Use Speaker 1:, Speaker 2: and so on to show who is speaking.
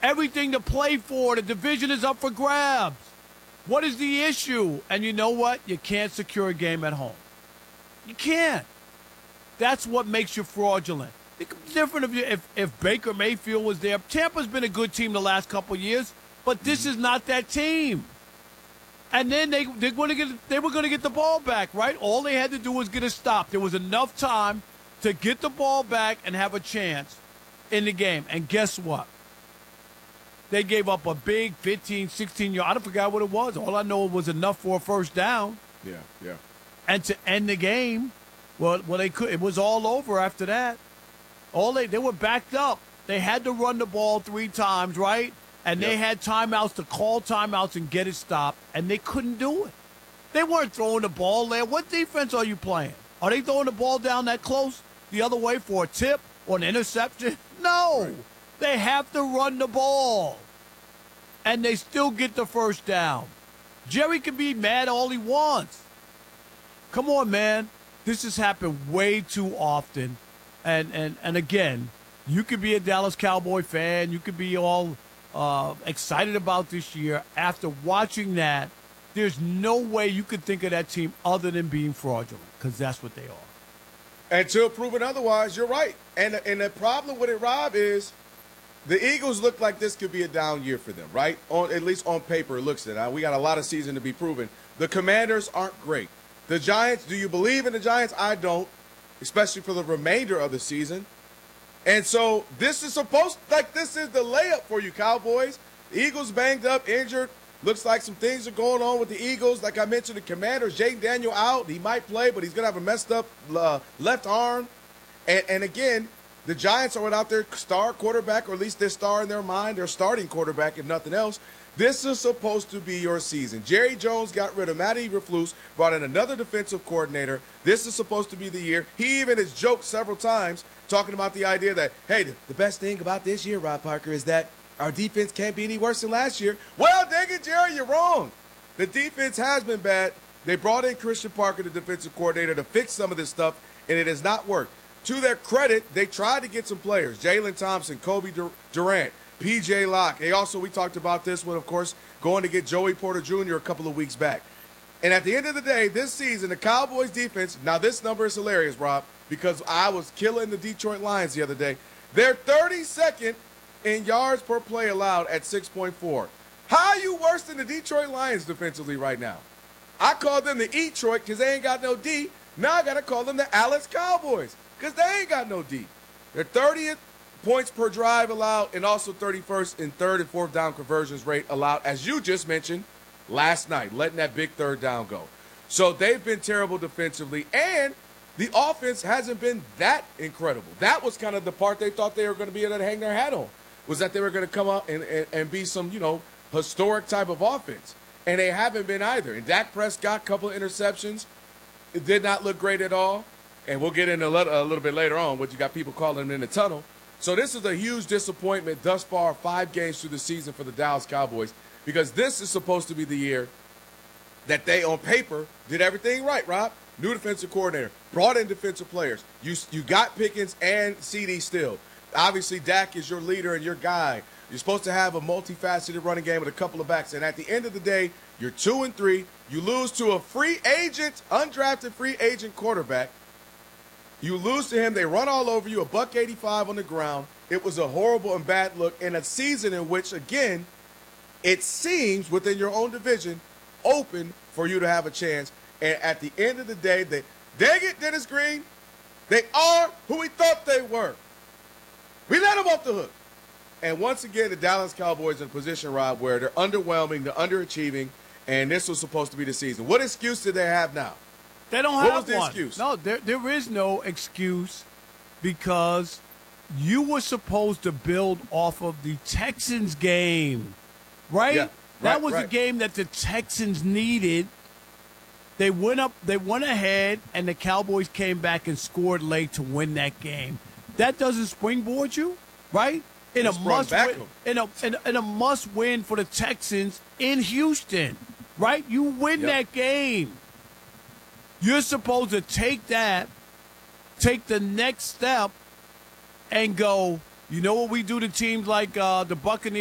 Speaker 1: everything to play for. The division is up for grabs. What is the issue? And you know what? You can't secure a game at home. You can't. That's what makes you fraudulent. It's different if Baker Mayfield was there. Tampa's been a good team the last couple of years, but this is not that team. And then they were going to get the ball back, right? All they had to do was get a stop. There was enough time to get the ball back and have a chance in the game. And guess what? They gave up a big 15, 16-yard. I forgot what it was. All I know it was enough for a first down.
Speaker 2: Yeah.
Speaker 1: And to end the game, well, they could. It was all over after that. They were backed up. They had to run the ball 3 times, right? And they had timeouts to call timeouts and get it stopped, and they couldn't do it. They weren't throwing the ball there. What defense are you playing? Are they throwing the ball down that close the other way for a tip or an interception? No. Right. They have to run the ball, and they still get the first down. Jerry can be mad all he wants. Come on, man. This has happened way too often. And again, you could be a Dallas Cowboy fan. You could be all excited about this year. After watching that, there's no way you could think of that team other than being fraudulent, because that's what they are.
Speaker 2: Until proven otherwise, you're right. And the problem with it, Rob, is the Eagles look like this could be a down year for them, right? At least on paper, it looks it. We got a lot of season to be proven. The Commanders aren't great. The Giants, do you believe in the Giants? I don't, especially for the remainder of the season. And so this is the layup for you, Cowboys. The Eagles banged up, injured. Looks like some things are going on with the Eagles. Like I mentioned, the Commanders, Jaden Daniel out. He might play, but he's going to have a messed up left arm. And again, the Giants are without their star quarterback, or at least their star in their mind, their starting quarterback, if nothing else. This is supposed to be your season. Jerry Jones got rid of Matty Eberflus, brought in another defensive coordinator. This is supposed to be the year. He even has joked several times talking about the idea that, hey, the best thing about this year, Rob Parker, is that our defense can't be any worse than last year. Well, dang it, Jerry, you're wrong. The defense has been bad. They brought in Christian Parker, the defensive coordinator, to fix some of this stuff, and it has not worked. To their credit, they tried to get some players, Jalen Thompson, Kobe Durant, P.J. Locke. We talked about this one, of course, going to get Joey Porter Jr. a couple of weeks back. And at the end of the day, this season, the Cowboys defense, now this number is hilarious, Rob, because I was killing the Detroit Lions the other day. They're 32nd in yards per play allowed at 6.4. How are you worse than the Detroit Lions defensively right now? I call them the E-Troit because they ain't got no D. Now I got to call them the Alex Cowboys because they ain't got no D. They're 30th points per drive allowed, and also 31st in third and fourth down conversions rate allowed, as you just mentioned last night, letting that big third down go. So they've been terrible defensively, and the offense hasn't been that incredible. That was kind of the part they thought they were going to be able to hang their hat on, was that they were going to come out and be some, historic type of offense. And they haven't been either. And Dak Prescott, a couple of interceptions. It did not look great at all. And we'll get into a little bit later on what you got people calling them in the tunnel. So this is a huge disappointment thus far, 5 games through the season for the Dallas Cowboys, because this is supposed to be the year that they, on paper, did everything right, Rob. New defensive coordinator, brought in defensive players. You got Pickens and CD still. Obviously, Dak is your leader and your guy. You're supposed to have a multifaceted running game with a couple of backs. And at the end of the day, you're 2-3. You lose to a free agent, undrafted free agent quarterback. You lose to him. They run all over you, $185 on the ground. It was a horrible and bad look in a season in which, again, it seems within your own division open for you to have a chance. And at the end of the day, dang it, Dennis Green, they are who we thought they were. We let them off the hook. And once again, the Dallas Cowboys in a position, Rob, where they're underwhelming, they're underachieving, and this was supposed to be the season. What excuse do they have now?
Speaker 1: They don't have one.
Speaker 2: What was the excuse?
Speaker 1: No, there is no excuse, because you were supposed to build off of the Texans game, right?
Speaker 2: Yeah,
Speaker 1: that was the game that the Texans needed. They went ahead, and the Cowboys came back and scored late to win that game. That doesn't springboard you, right? In a must win for the Texans in Houston, right? You win that game. You're supposed to take the next step, and go, you know what we do to teams like the Buccaneers?